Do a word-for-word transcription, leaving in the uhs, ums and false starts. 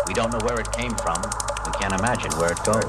We don't know where it came from. We can't imagine where it goes.